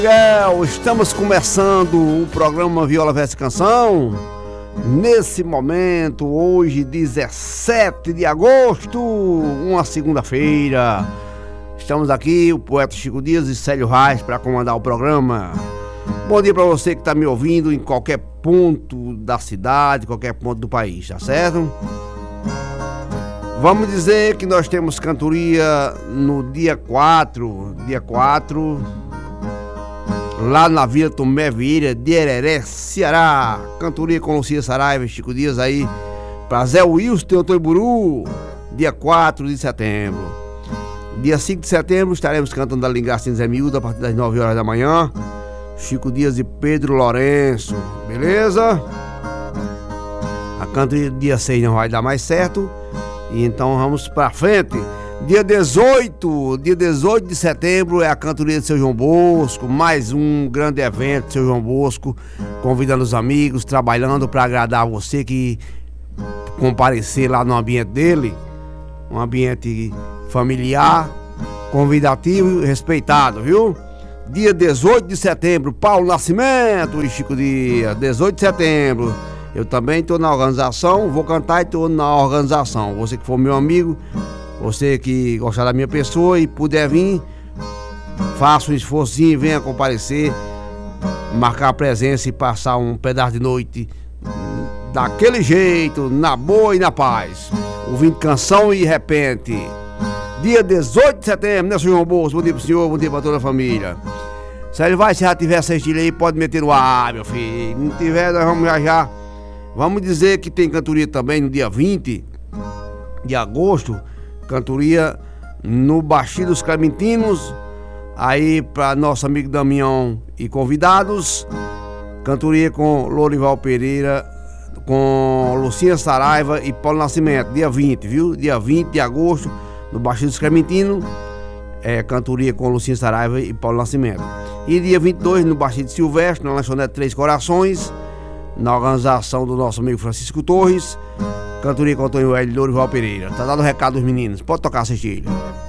Estamos começando o programa Viola Verso Canção. Nesse momento, hoje, 17 de agosto, uma segunda-feira. Estamos aqui, o poeta Chico Dias e Célio Reis, para comandar o programa. Bom dia para você que está me ouvindo em qualquer ponto da cidade, qualquer ponto do país, tá certo? Vamos dizer que nós temos cantoria no dia 4, lá na Vila Tomé Vieira, de Hereré, Ceará. Cantoria com Lucia Saraiva e Chico Dias aí, pra Zé Wilson e Antônio Buru, dia 4 de setembro. Dia 5 de setembro estaremos cantando a Lingraça Zé Miúdo a partir das 9 horas da manhã. Chico Dias e Pedro Lourenço, beleza? A cantoria do dia 6 não vai dar mais certo, e então vamos pra frente. Dia 18 de setembro é a cantoria de Seu João Bosco, mais um grande evento de Seu João Bosco, convidando os amigos, trabalhando para agradar você que comparecer lá no ambiente dele, um ambiente familiar, convidativo e respeitado, viu? Dia 18 de setembro, Paulo Nascimento e Chico Dias, 18 de setembro. Eu também estou na organização, vou cantar e estou na organização. Você que for meu amigo, você que gostar da minha pessoa e puder vir, faça um esforcinho, venha comparecer, marcar a presença e passar um pedaço de noite daquele jeito, na boa e na paz, ouvindo canção e repente. Dia 18 de setembro, né, Sr. João Bosco? Bom dia pro senhor, bom dia pra toda a família. Se já tiver essa estilha aí, pode meter no ar, meu filho. Não tiver, nós vamos já. Vamos dizer que tem cantoria também no dia 20 de agosto, cantoria no Baixio dos Clementinos, aí para nosso amigo Damião e convidados, cantoria com Lorival Pereira, com Lucinha Saraiva e Paulo Nascimento, dia 20, viu? Dia 20 de agosto, no Baixio dos Clementinos, cantoria com Lucinha Saraiva e Paulo Nascimento. E dia 22, no Baixio de Silvestre, na Lanchonete Três Corações, na organização do nosso amigo Francisco Torres, cantoria com Antônio Hélio e Lorival Pereira. Tá dado o recado dos meninos, pode tocar essa estilha.